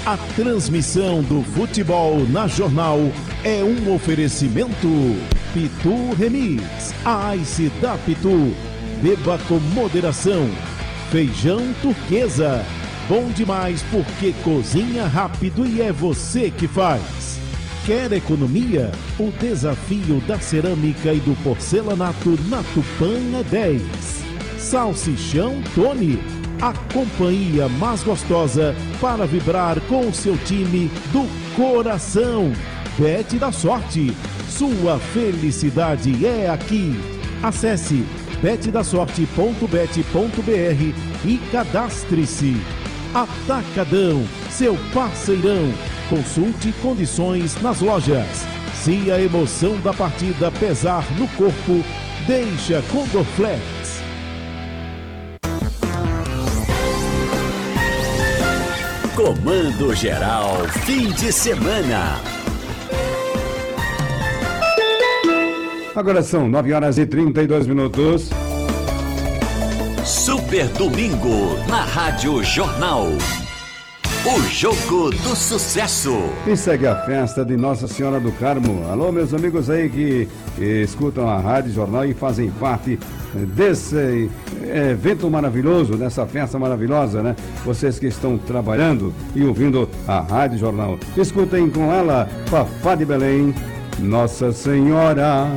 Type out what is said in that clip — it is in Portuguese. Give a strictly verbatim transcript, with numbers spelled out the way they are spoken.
A transmissão do futebol na Jornal é um oferecimento Pitu Remix, a Ice da Pitu. Beba com moderação. Feijão Turquesa, bom demais porque cozinha rápido e é você que faz. Quer economia? O desafio da cerâmica e do porcelanato na Tupã é dez. Salsichão Tony, a companhia mais gostosa para vibrar com o seu time do coração. Bet da Sorte, sua felicidade é aqui. Acesse bet da sorte ponto bet ponto br e cadastre-se. Atacadão, seu parceirão. Consulte condições nas lojas. Se a emoção da partida pesar no corpo, deixa com Dorflex. Comando Geral, fim de semana. Agora são nove horas e trinta e dois minutos. Super Domingo, na Rádio Jornal. O Jogo do Sucesso. E segue a festa de Nossa Senhora do Carmo. Alô, meus amigos aí que, que escutam a Rádio Jornal e fazem parte desse evento maravilhoso, dessa festa maravilhosa, né? Vocês que estão trabalhando e ouvindo a Rádio Jornal. Escutem com ela, Fafá de Belém, Nossa Senhora.